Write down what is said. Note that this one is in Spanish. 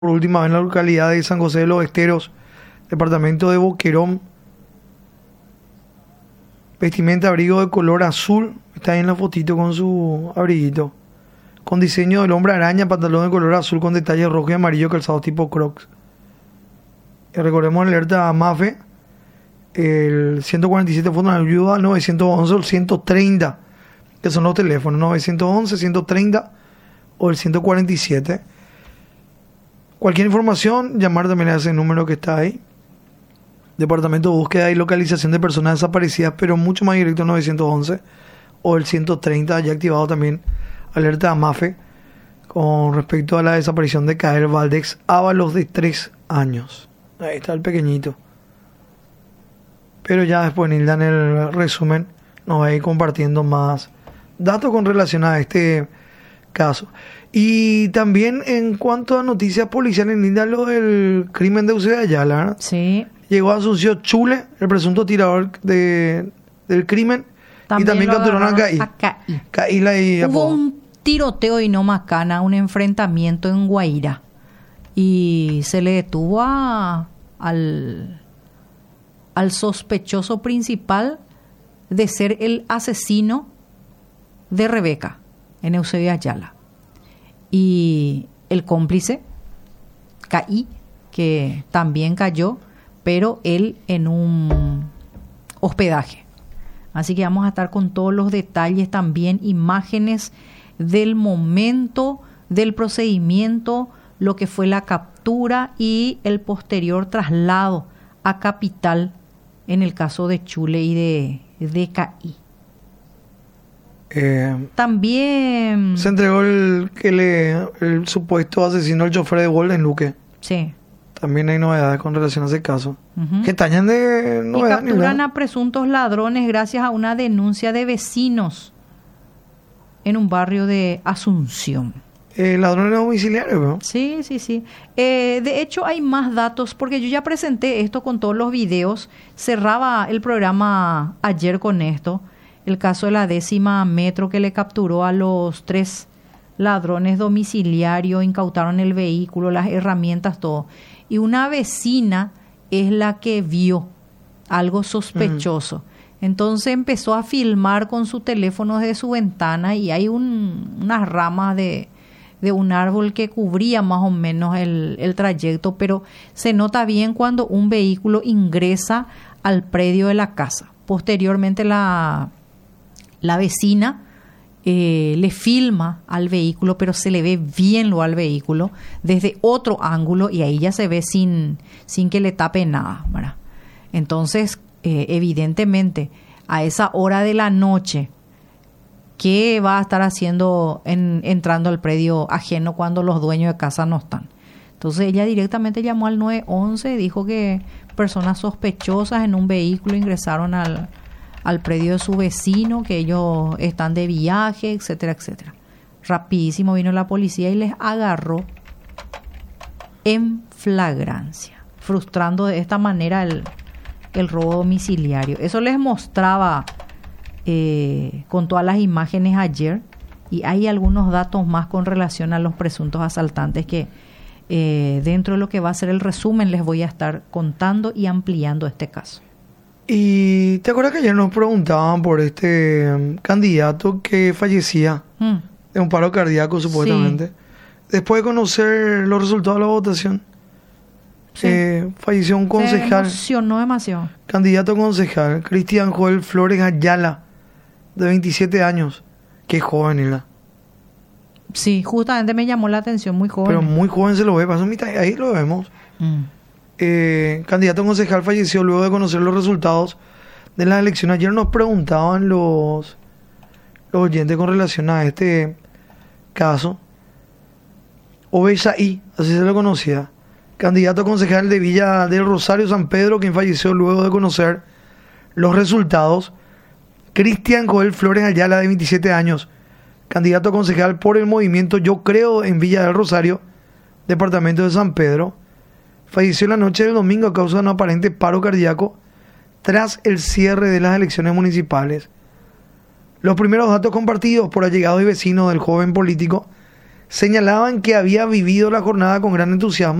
por última vez en la localidad de San José de los Esteros, departamento de Boquerón. Vestimenta, abrigo de color azul, está ahí en la fotito con su abriguito. Con diseño del hombre araña, pantalón de color azul con detalles rojo y amarillo, calzados tipo Crocs. Recordemos alerta a MAFE, el 147 Fondo de Ayuda, 911 o el 130, que son los teléfonos, 911, 130 o el 147. Cualquier información, llamar también a ese número que está ahí. Departamento de Búsqueda y Localización de Personas Desaparecidas, pero mucho más directo, 911 o el 130, ya activado también alerta a MAFE con respecto a la desaparición de Kael Valdex Ábalos, de 3 años. Ahí está el pequeñito. Pero ya después Nilda en el resumen nos va a ir compartiendo más datos con relación a este caso. Y también en cuanto a noticias policiales, Nilda, lo del crimen de Eusebio Ayala, ¿verdad? Sí. Llegó a Asunción Chule, el presunto tirador del crimen, y también capturaron a Caí. Hubo un tiroteo y no macana, un enfrentamiento en Guaira. Y se le detuvo al sospechoso principal de ser el asesino de Rebeca en Eusebio Ayala. Y el cómplice, Caí, que también cayó, pero él en un hospedaje. Así que vamos a estar con todos los detalles, también imágenes del momento del procedimiento, lo que fue la captura y el posterior traslado a capital en el caso de Chule y de Caí. También se entregó el supuesto asesino, el chofer de Golden Luque. Sí. También hay novedades con relación a ese caso. Uh-huh. Que tañan de novedades. Y capturan a presuntos ladrones gracias a una denuncia de vecinos en un barrio de Asunción. Ladrones domiciliarios, ¿no? Sí. De hecho, hay más datos, porque yo ya presenté esto con todos los videos. Cerraba el programa ayer con esto. El caso de la 10ª Metro, que le capturó a los 3 ladrones domiciliarios, incautaron el vehículo, las herramientas, todo. Y una vecina es la que vio algo sospechoso. Entonces empezó a filmar con su teléfono desde su ventana y hay unas ramas de un árbol que cubría más o menos el trayecto, pero se nota bien cuando un vehículo ingresa al predio de la casa. Posteriormente la vecina le filma al vehículo, pero se le ve bien lo al vehículo desde otro ángulo y ahí ya se ve sin que le tape nada, ¿verdad? Entonces, evidentemente, a esa hora de la noche, ¿qué va a estar haciendo entrando al predio ajeno cuando los dueños de casa no están? Entonces ella directamente llamó al 911, dijo que personas sospechosas en un vehículo ingresaron al predio de su vecino, que ellos están de viaje, etcétera, etcétera. Rapidísimo vino la policía y les agarró en flagrancia, frustrando de esta manera el robo domiciliario. Eso les mostraba con todas las imágenes ayer, y hay algunos datos más con relación a los presuntos asaltantes que dentro de lo que va a ser el resumen les voy a estar contando y ampliando este caso. Y te acuerdas que ayer nos preguntaban por este candidato que fallecía de un paro cardíaco supuestamente. Sí. Después de conocer los resultados de la votación, sí, falleció un concejal. Se emocionó demasiado. Candidato concejal, Cristian Joel Flores Ayala, de 27 años. Qué joven era. Sí, justamente me llamó la atención, muy joven. Pero muy joven se lo ve, pasó mitad, ahí lo vemos. Candidato concejal falleció luego de conocer los resultados de las elecciones. Ayer nos preguntaban los oyentes con relación a este caso. Obesaí, así se lo conocía, candidato concejal de Villa del Rosario, San Pedro, quien falleció luego de conocer los resultados. Cristian Joel Flores Ayala, de 27 años, candidato concejal por el movimiento Yo Creo en Villa del Rosario, departamento de San Pedro, falleció la noche del domingo a causa de un aparente paro cardíaco tras el cierre de las elecciones municipales. Los primeros datos compartidos por allegados y vecinos del joven político señalaban que había vivido la jornada con gran entusiasmo